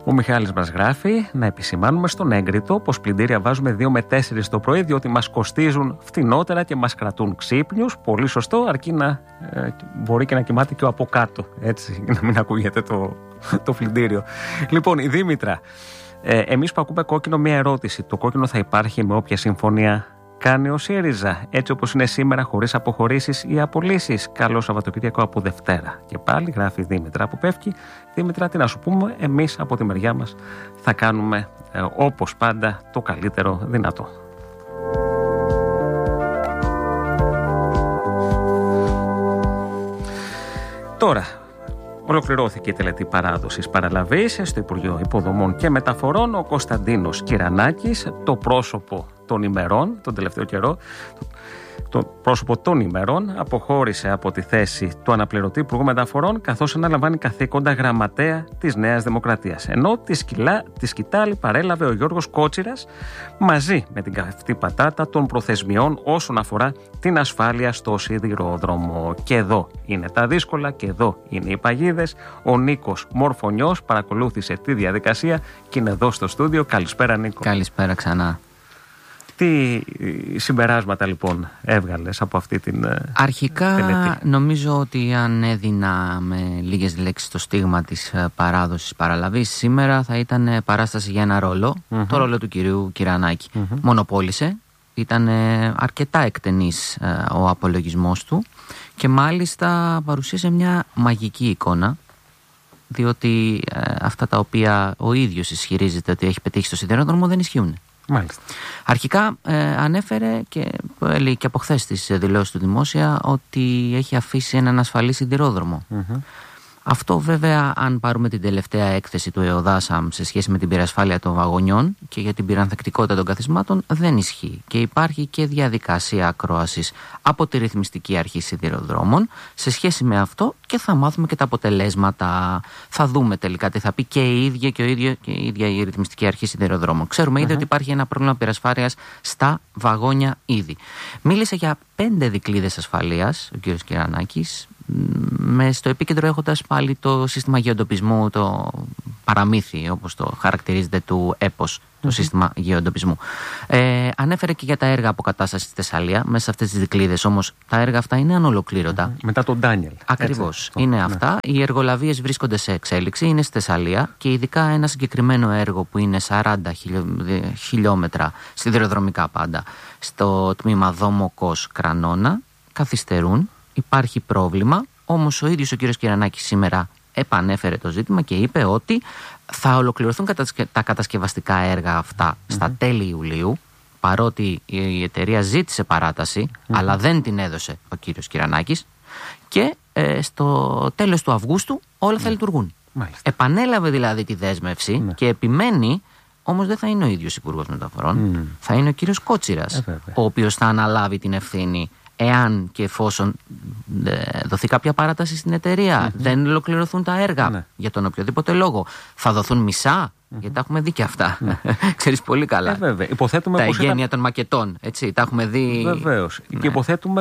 Ο Μιχάλης μας γράφει να επισημάνουμε στον έγκριτο πως πλυντήρια βάζουμε 2 με 4 το πρωί, διότι μας κοστίζουν φτηνότερα και μας κρατούν ξύπνιους. Πολύ σωστό, αρκεί να μπορεί και να κοιμάται και ο από κάτω, έτσι, να μην ακούγεται το πλυντήριο. Λοιπόν, η Δήμητρα, εμείς που ακούμε κόκκινο, μία ερώτηση. Το κόκκινο θα υπάρχει με όποια συμφωνία κάνει ο ΣΥΡΙΖΑ, έτσι όπως είναι σήμερα, χωρίς αποχωρήσεις ή απολύσεις? Καλό Σαββατοκύριακο από Δευτέρα. Και πάλι γράφει η Δήμητρα από Πεύκη. Δήμητρα, τι να σου πούμε, εμείς από τη μεριά μας θα κάνουμε όπως πάντα το καλύτερο δυνατό. Τώρα, ολοκληρώθηκε η τελετή παράδοσης παραλαβής στο Υπουργείο Υποδομών και Μεταφορών. Ο Κωνσταντίνος Κυρανάκης, το πρόσωπο των ημερών, τον τελευταίο καιρό, το πρόσωπο των ημερών, αποχώρησε από τη θέση του αναπληρωτή Υπουργού Μεταφορών, καθώς αναλαμβάνει καθήκοντα γραμματέα της Νέας Δημοκρατίας. Ενώ τη σκητάλη παρέλαβε ο Γιώργος Κότσιρας, μαζί με την καυτή πατάτα των προθεσμιών όσον αφορά την ασφάλεια στο σιδηρόδρομο. Και εδώ είναι τα δύσκολα, και εδώ είναι οι παγίδες. Ο Νίκος Μορφωνιός παρακολούθησε τη διαδικασία και είναι εδώ στο στούντιο. Καλησπέρα, Νίκο. Καλησπέρα ξανά. Τι συμπεράσματα λοιπόν έβγαλες από αυτή την αρχικά τελετή? Νομίζω ότι αν έδινα με λίγες λέξεις το στίγμα της παράδοσης παραλαβής σήμερα, θα ήταν παράσταση για ένα ρόλο, το ρόλο του κυρίου Κυρανάκη. Μονοπόλησε, ήταν αρκετά εκτενής ο απολογισμός του και μάλιστα παρουσίασε μια μαγική εικόνα, διότι αυτά τα οποία ο ίδιος ισχυρίζεται ότι έχει πετύχει στο σιδηρόδρομο δεν ισχύουν. Μάλιστα. Αρχικά ανέφερε και έλεγε και από χθες στις δηλώσεις του δημόσια ότι έχει αφήσει έναν ασφαλή σιδηρόδρομο. Αυτό βέβαια, αν πάρουμε την τελευταία έκθεση του ΕΟΔΑΣΑΜ σε σχέση με την πυρασφάλεια των βαγονιών και για την πυρανθεκτικότητα των καθισμάτων, δεν ισχύει. Και υπάρχει και διαδικασία ακρόασης από τη Ρυθμιστική Αρχή Σιδηροδρόμων σε σχέση με αυτό και θα μάθουμε και τα αποτελέσματα. Θα δούμε τελικά τι θα πει και η ίδια η Ρυθμιστική Αρχή Σιδηροδρόμων. Ξέρουμε ήδη ότι υπάρχει ένα πρόβλημα πυρασφάλειας στα βαγόνια ήδη. Μίλησε για 5 δικλείδες ασφαλείας ο κ. Κυρανάκης, στο επίκεντρο έχοντας πάλι το σύστημα γεωντοπισμού, το παραμύθι όπως το χαρακτηρίζεται του ΕΠΟΣ, το σύστημα γεωντοπισμού. Ανέφερε και για τα έργα αποκατάστασης στη Θεσσαλία, μέσα σε αυτές τις δικλείδες, όμως τα έργα αυτά είναι ανολοκλήρωτα. Μετά τον Ντάνιελ. Ακριβώς, είναι αυτά. Οι εργολαβίες βρίσκονται σε εξέλιξη, είναι στη Θεσσαλία και ειδικά ένα συγκεκριμένο έργο που είναι 40 χιλιόμετρα σιδηροδρομικά πάντα, στο τμήμα Δόμοκος Κρανώνα, καθυστερούν. Υπάρχει πρόβλημα, όμως ο ίδιος ο κύριος Κυρανάκης σήμερα επανέφερε το ζήτημα και είπε ότι θα ολοκληρωθούν τα κατασκευαστικά έργα αυτά στα τέλη Ιουλίου, παρότι η εταιρεία ζήτησε παράταση, αλλά δεν την έδωσε ο κύριος Κυρανάκης, και στο τέλος του Αυγούστου όλα θα λειτουργούν. Επανέλαβε δηλαδή τη δέσμευση και επιμένει, όμως δεν θα είναι ο ίδιος Υπουργός Μεταφορών, θα είναι ο κύριος Κότσιρας, ο οποίος θα αναλάβει την ευθύνη εάν και εφόσον δοθεί κάποια παράταση στην εταιρεία, δεν ολοκληρωθούν τα έργα για τον οποιοδήποτε λόγο. Θα δοθούν μισά, γιατί τα έχουμε δει και αυτά. Ξέρεις πολύ καλά. Υποθέτουμε τα εγγένεια των μακετών, έτσι, τα έχουμε δει. Βεβαίως. Και υποθέτουμε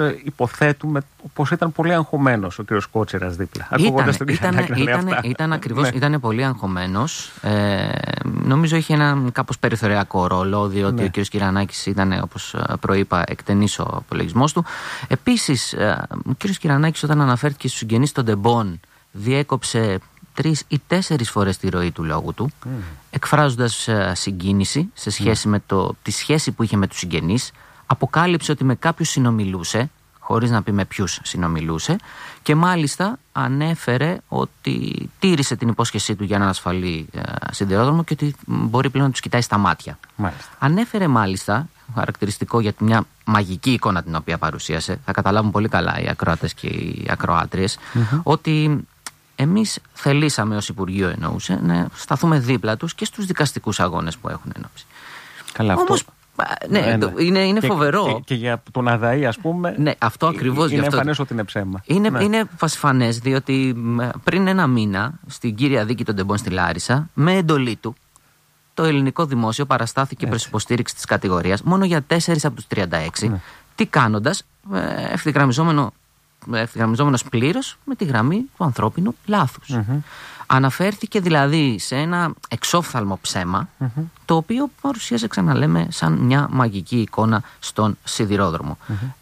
πως ήταν πολύ αγχωμένος ο κ. Κότσιρας δίπλα. Ακούγοντας τον Κυρανάκη να λέει αυτά. Ήταν ακριβώς, ήταν πολύ αγχωμένος. Νομίζω είχε έναν κάπως περιθωριακό ρόλο, διότι ο κ. Κυρανάκης ήταν, όπως προείπα, εκτενής ο απολογισμός του. Επίσης, ο κ. Κυρανάκης, όταν αναφέρθηκε στους συγγενείς των Ντεμπών, διέκοψε 3 ή 4 φορές τη ροή του λόγου του, εκφράζοντας συγκίνηση σε σχέση με τη σχέση που είχε με τους συγγενείς. Αποκάλυψε ότι με κάποιους συνομιλούσε, χωρίς να πει με ποιους συνομιλούσε, και μάλιστα ανέφερε ότι τήρησε την υπόσχεσή του για έναν ασφαλή σιδηρόδρομο και ότι μπορεί πλέον να τους κοιτάει στα μάτια. Ανέφερε μάλιστα, χαρακτηριστικό για μια μαγική εικόνα την οποία παρουσίασε, θα καταλάβουν πολύ καλά οι ακροατές και οι ακροάτριες, ότι εμείς θελήσαμε ως Υπουργείο, εννοούσε, να σταθούμε δίπλα τους και στους δικαστικούς αγώνες που έχουν ενώπιση. Καλά, όμως, είναι φοβερό. Και για τον ΑΔΑΗ, ας πούμε. Ναι, αυτό ακριβώς. Είναι εμφανές ότι είναι ψέμα. Είναι φασφανές, διότι πριν ένα μήνα, στην κύρια δίκη των Ντεμπών στη Λάρισα, με εντολή του, το ελληνικό δημόσιο παραστάθηκε προς υποστήριξη της κατηγορίας μόνο για 4 από τους 36. Τι κάνοντας, ευθυγραμμιζόμενος πλήρως με τη γραμμή του ανθρώπινου λάθους. Αναφέρθηκε δηλαδή σε ένα εξόφθαλμο ψέμα, το οποίο παρουσίαζε, ξαναλέμε, σαν μια μαγική εικόνα στον σιδηρόδρομο.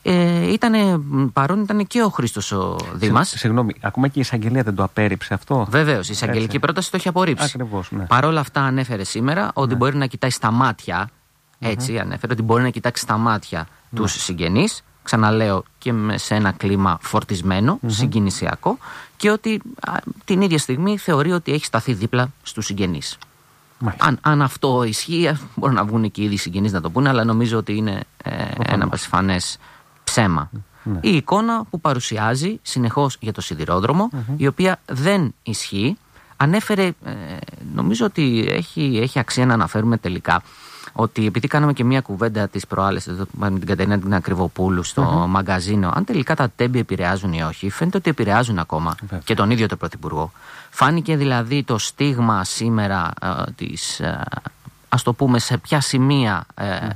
Παρόν ήταν και ο Χρήστος ο Δήμας. Συγγνώμη, ακόμα και η εισαγγελία δεν το απέρριψε αυτό? Βεβαίως, η εισαγγελική πρόταση το έχει απορρίψει. Ακριβώς, ναι. Παρ' όλα αυτά ανέφερε σήμερα ότι μπορεί να κοιτάει στα μάτια, έτσι ανέφερε ότι μπορεί να κοιτάξει στα μάτια τους συγγενείς, ξαναλέω, και σε ένα κλίμα φορτισμένο, συγκινησιακό, και ότι την ίδια στιγμή θεωρεί ότι έχει σταθεί δίπλα στους συγγενείς. Αν αυτό ισχύει, μπορούν να βγουν και οι ίδιοι συγγενείς να το πούνε, αλλά νομίζω ότι είναι ένα πασιφανές ψέμα. Η εικόνα που παρουσιάζει συνεχώς για το σιδηρόδρομο, η οποία δεν ισχύει. Ανέφερε, νομίζω ότι έχει αξία να αναφέρουμε τελικά, ότι επειδή κάναμε και μια κουβέντα της προάλλες με την Κατερίνα την Ακριβοπούλου στο μαγκαζίνο, αν τελικά τα τέμπη επηρεάζουν ή όχι, φαίνεται ότι επηρεάζουν ακόμα και τον ίδιο τον Πρωθυπουργό. Φάνηκε δηλαδή το στίγμα σήμερα της, ας το πούμε, σε ποια σημεία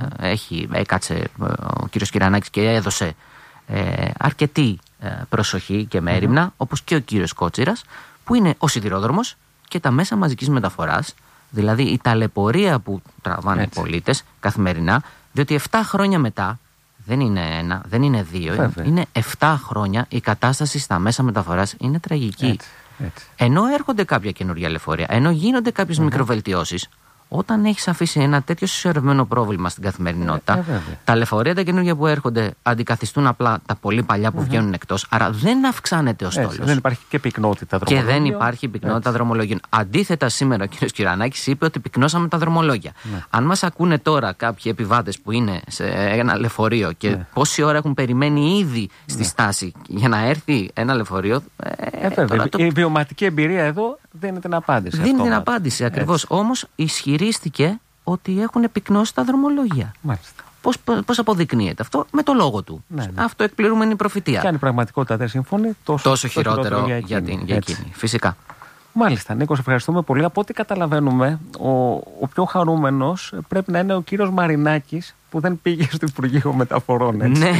έκατσε ο κύριος Κυρανάκης και έδωσε αρκετή προσοχή και μέριμνα, όπως και ο κύριος Κότσιρας, που είναι ο σιδηρόδρομος και τα μέσα μαζικής μεταφοράς. Δηλαδή η ταλαιπωρία που τραβάνε οι πολίτες καθημερινά, διότι 7 χρόνια μετά, δεν είναι 1, δεν είναι 2, είναι 7 χρόνια, η κατάσταση στα μέσα μεταφοράς είναι τραγική. Έτσι. Ενώ έρχονται κάποια καινούργια λεωφορεία, ενώ γίνονται κάποιες μικροβελτιώσεις, όταν έχεις αφήσει ένα τέτοιο συσσωρευμένο πρόβλημα στην καθημερινότητα, τα λεωφορεία τα καινούργια που έρχονται αντικαθιστούν απλά τα πολύ παλιά που βγαίνουν εκτός, άρα δεν αυξάνεται ο στόλος. Δεν υπάρχει και πυκνότητα δρομολόγιων. Και δεν υπάρχει πυκνότητα δρομολόγιων. Αντίθετα, σήμερα ο κ. Κυρανάκης είπε ότι πυκνώσαμε τα δρομολόγια. Αν μας ακούνε τώρα κάποιοι επιβάτες που είναι σε ένα λεωφορείο και πόση ώρα έχουν περιμένει ήδη στη στάση για να έρθει ένα λεωφορείο. Η βιωματική εμπειρία εδώ δίνει την απάντηση. Δίνει την απάντηση ακριβώς. Όμως ισχυρίστηκε ότι έχουν πυκνώσει τα δρομολόγια. Μάλιστα. Πώς αποδεικνύεται αυτό? Με το λόγο του. Αυτό εκπληρούμενη προφητεία. Και αν η πραγματικότητα δεν συμφωνεί, τόσο χειρότερο για εκείνη. Φυσικά. Μάλιστα, Νίκο, ευχαριστούμε πολύ. Από ό,τι καταλαβαίνουμε, ο πιο χαρούμενος πρέπει να είναι ο κύριος Μαρινάκης, που δεν πήγε στο Υπουργείο Μεταφορών. Έτσι. Ναι,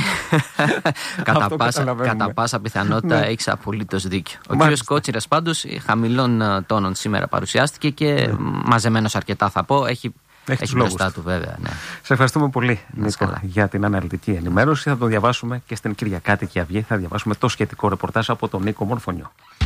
κατά πάσα πιθανότητα έχεις απολύτως δίκιο. Ο κύριος Κότσιρας πάντως χαμηλών τόνων σήμερα παρουσιάστηκε και μαζεμένος αρκετά, θα πω, έχει μπροστά του βέβαια. Ναι. Σε ευχαριστούμε πολύ, Νίκο, για την αναλυτική ενημέρωση. Θα το διαβάσουμε και στην Κυριακάτικη Αυγή. Θα διαβάσουμε το σχετικό ρεπορτάζ από τον Νίκο Μορφωνιό.